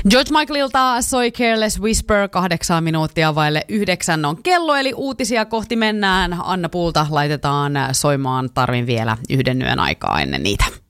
George Michaelilta soi Careless Whisper 8 minuuttia vaille 9 on kello, eli uutisia kohti mennään. Anna Puulta laitetaan soimaan, tarvin vielä 1 yön aikaa ennen niitä.